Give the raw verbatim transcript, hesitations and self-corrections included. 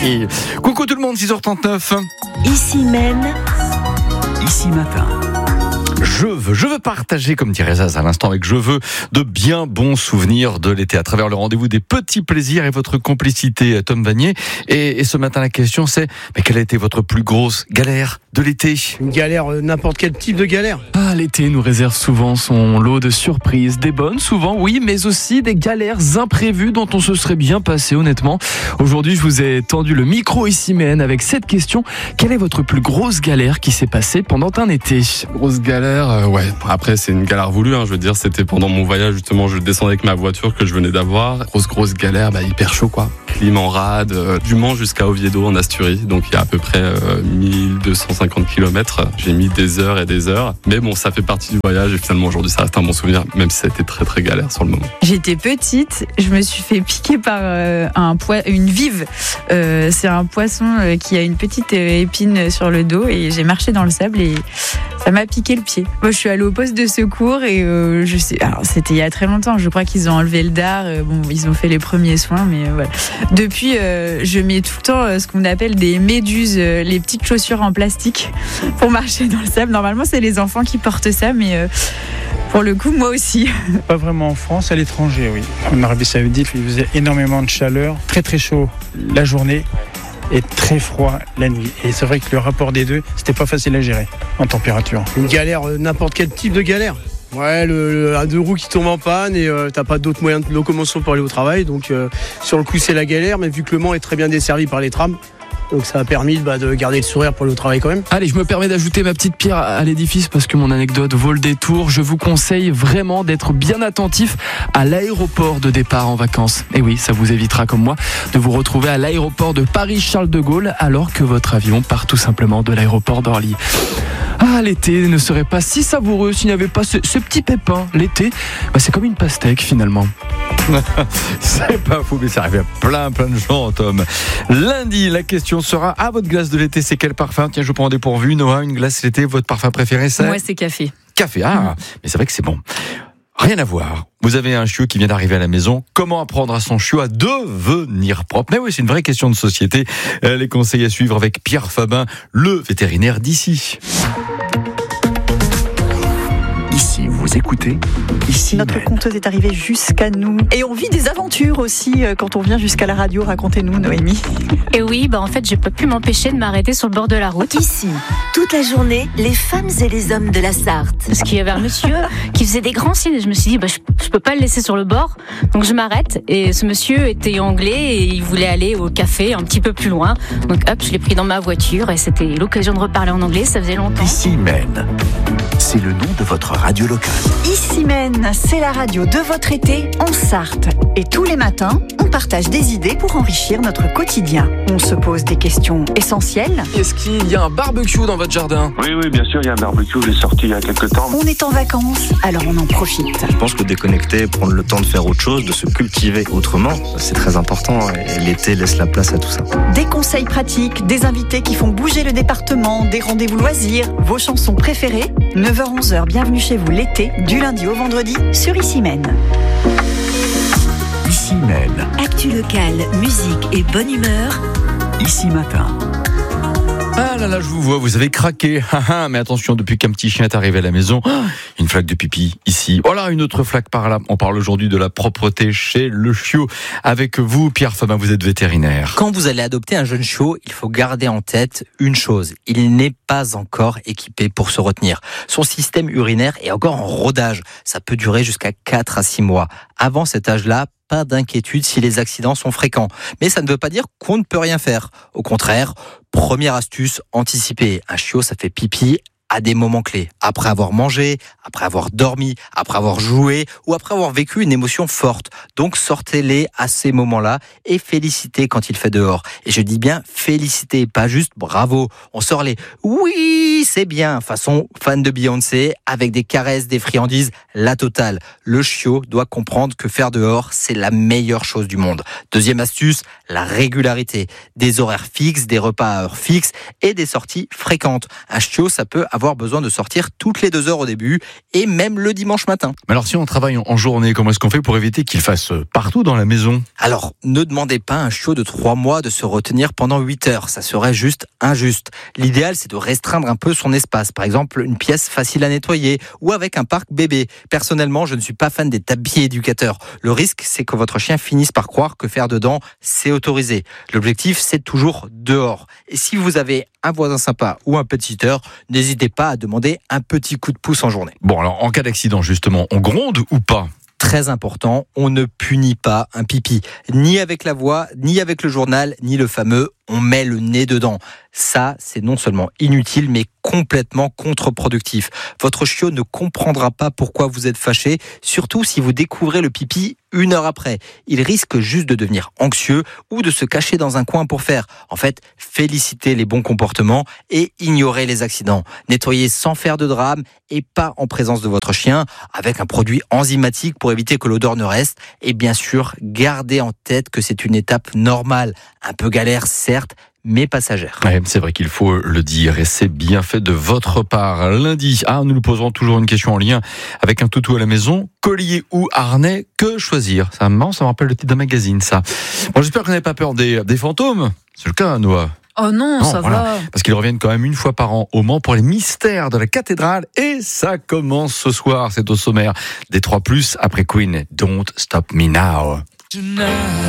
Coucou tout le monde, six heures trente-neuf. Ici Maine. Ici Matin. Je veux, je veux partager, comme dirait Zaz à l'instant, avec je veux de bien bons souvenirs de l'été à travers le rendez-vous des petits plaisirs et votre complicité, Tom Vanier. Et, et ce matin, la question c'est, mais quelle a été votre plus grosse galère de l'été ? Une galère, euh, n'importe quel type de galère. Ah, l'été nous réserve souvent son lot de surprises, des bonnes souvent, oui, mais aussi des galères imprévues dont on se serait bien passé honnêtement. Aujourd'hui, je vous ai tendu le micro ici Maine avec cette question. Quelle est votre plus grosse galère qui s'est passée pendant un été ? Grosse galère, euh, ouais. Après, c'est une galère voulue, hein, je veux dire, c'était pendant mon voyage, justement, je descendais avec ma voiture que je venais d'avoir. Grosse, grosse galère, bah, hyper chaud, quoi. Clim en rade, euh, du Mans jusqu'à Oviedo en Asturie, donc il y a à peu près euh, mille deux cent cinquante kilomètres. J'ai mis des heures et des heures, mais bon, ça fait partie du voyage et finalement, aujourd'hui, ça reste un bon souvenir, même si ça a été très, très galère sur le moment. J'étais petite, je me suis fait piquer par euh, un poi- une vive. Euh, c'est un poisson euh, qui a une petite euh, épine sur le dos et j'ai marché dans le sable et ça m'a piqué le pied. Moi, je suis allée au poste de secours et euh, je sais, alors c'était il y a très longtemps. Je crois qu'ils ont enlevé le dard. Euh, bon, ils ont fait les premiers soins, mais euh, voilà. Depuis, euh, je mets tout le temps euh, ce qu'on appelle des méduses, euh, les petites chaussures en plastique pour marcher dans le sable. Normalement, c'est les enfants qui portent ça, mais euh, pour le coup, moi aussi. Pas vraiment en France, à l'étranger, oui. En Arabie Saoudite, il faisait énormément de chaleur, très très chaud la journée et très froid la nuit. Et c'est vrai que le rapport des deux, c'était pas facile à gérer en température. Une galère, euh, n'importe quel type de galère. Ouais, le, le un deux roues qui tombe en panne et euh, t'as pas d'autres moyens de locomotion pour aller au travail. Donc euh, sur le coup, c'est la galère, mais vu que le Mans est très bien desservi par les trams, donc ça a permis bah, de garder le sourire pour aller au travail quand même. Allez, je me permets d'ajouter ma petite pierre à l'édifice parce que mon anecdote vaut le détour. Je vous conseille vraiment d'être bien attentif à l'aéroport de départ en vacances. Et oui, ça vous évitera comme moi de vous retrouver à l'aéroport de Paris-Charles de Gaulle alors que votre avion part tout simplement de l'aéroport d'Orly. Ah, l'été ne serait pas si savoureux s'il n'y avait pas ce, ce petit pépin. L'été, bah, c'est comme une pastèque finalement. C'est pas fou, mais ça arrive à plein, plein de gens, Tom. Lundi, la question sera à votre glace de l'été, c'est quel parfum ? Tiens, je vous prends des dépourvu. Noah, une glace l'été, votre parfum préféré, c'est ? Moi, c'est café. Café, ah, mmh. Mais c'est vrai que c'est bon. Rien à voir. Vous avez un chiot qui vient d'arriver à la maison. Comment apprendre à son chiot à devenir propre ? Mais oui, c'est une vraie question de société. Les conseils à suivre avec Pierre Fabin, le vétérinaire d'ici. Ici, vous écoutez. Ici, notre conteuse est arrivée jusqu'à nous. Et on vit des aventures aussi quand on vient jusqu'à la radio. Racontez-nous, Noémie. Et oui, bah en fait, j'ai pas pu m'empêcher de m'arrêter sur le bord de la route. Ici, toute la journée, les femmes et les hommes de la Sarthe. Parce qu'il y avait un monsieur qui faisait des grands signes. Et je me suis dit, bah, je, je peux pas le laisser sur le bord. Donc je m'arrête. Et ce monsieur était anglais et il voulait aller au café un petit peu plus loin. Donc hop, je l'ai pris dans ma voiture et c'était l'occasion de reparler en anglais. Ça faisait longtemps. Ici Maine, c'est le nom de votre radio locale. Ici Maine, c'est la radio de votre été en Sarthe. Et tous les matins, on partage des idées pour enrichir notre quotidien. On se pose des questions essentielles. Est-ce qu'il y a un barbecue dans votre jardin ? Oui, oui, bien sûr, il y a un barbecue, j'ai sorti il y a quelques temps. On est en vacances, alors on en profite. Je pense que déconnecter, prendre le temps de faire autre chose, de se cultiver autrement, c'est très important. Et l'été laisse la place à tout ça. Des conseils pratiques, des invités qui font bouger le département, des rendez-vous loisirs, vos chansons préférées. neuf heures onze heures, bienvenue chez vous l'été, du lundi au vendredi, sur Ici Maine. Ici Maine. Actu locale, musique et bonne humeur. Ici Matin. Ah là là, je vous vois, vous avez craqué. Mais attention, depuis qu'un petit chien est arrivé à la maison, une flaque de pipi ici. Voilà, une autre flaque par là. On parle aujourd'hui de la propreté chez le chiot. Avec vous, Pierre Fabin, vous êtes vétérinaire. Quand vous allez adopter un jeune chiot, il faut garder en tête une chose. Il n'est pas encore équipé pour se retenir. Son système urinaire est encore en rodage. Ça peut durer jusqu'à quatre à six mois. Avant cet âge-là, pas d'inquiétude si les accidents sont fréquents. Mais ça ne veut pas dire qu'on ne peut rien faire. Au contraire, première astuce, anticiper. Un chiot, ça fait pipi à des moments clés. Après avoir mangé, après avoir dormi, après avoir joué ou après avoir vécu une émotion forte. Donc sortez-les à ces moments-là et félicitez quand il fait dehors. Et je dis bien félicitez, pas juste bravo. On sort les oui, c'est bien, façon fan de Beyoncé, avec des caresses, des friandises, la totale. Le chiot doit comprendre que faire dehors, c'est la meilleure chose du monde. Deuxième astuce, la régularité. Des horaires fixes, des repas à heure fixe et des sorties fréquentes. Un chiot, ça peut avoir besoin de sortir toutes les deux heures au début et même le dimanche matin. Mais alors si on travaille en journée, comment est-ce qu'on fait pour éviter qu'il fasse partout dans la maison ? Alors, ne demandez pas à un chiot de trois mois de se retenir pendant huit heures, ça serait juste injuste. L'idéal, c'est de restreindre un peu son espace, par exemple une pièce facile à nettoyer ou avec un parc bébé. Personnellement, je ne suis pas fan des tapis éducateurs. Le risque, c'est que votre chien finisse par croire que faire dedans, c'est autorisé. L'objectif, c'est toujours dehors. Et si vous avez un voisin sympa ou un pet-sitter, n'hésitez pas à demander un petit coup de pouce en journée. Bon, alors en cas d'accident, justement, on gronde ou pas ? Très important, on ne punit pas un pipi. Ni avec la voix, ni avec le journal, ni le fameux « on met le nez dedans ». Ça, c'est non seulement inutile, mais complètement contre-productif. Votre chiot ne comprendra pas pourquoi vous êtes fâché, surtout si vous découvrez le pipi une heure après. Il risque juste de devenir anxieux ou de se cacher dans un coin pour faire. En fait, félicitez les bons comportements et ignorez les accidents. Nettoyez sans faire de drame et pas en présence de votre chien, avec un produit enzymatique pour éviter que l'odeur ne reste. Et bien sûr, gardez en tête que c'est une étape normale. Un peu galère, certes, mais passagère. Ouais, c'est vrai qu'il faut le dire et c'est bien fait de votre part. Lundi, ah, nous nous poserons toujours une question en lien avec un toutou à la maison. Collier ou harnais, que choisir ? Ça me ça me rappelle le titre d'un magazine, ça. Bon, j'espère que vous n'avez pas peur des, des fantômes. C'est le cas, Noah. Oh non, non ça voilà. va. Parce qu'ils reviennent quand même une fois par an au Mans pour les mystères de la cathédrale. Et ça commence ce soir, c'est au sommaire des trois plus après Queen. Don't Stop Me Now.